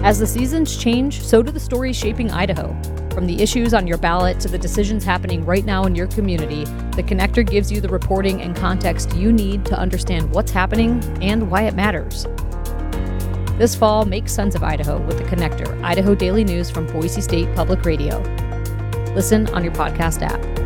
As the seasons change, so do the stories shaping Idaho. From the issues on your ballot to the decisions happening right now in your community, The Connector gives you the reporting and context you need to understand what's happening and why it matters. This fall, make sense of Idaho with The Connector, Idaho Daily News from Boise State Public Radio. Listen on your podcast app.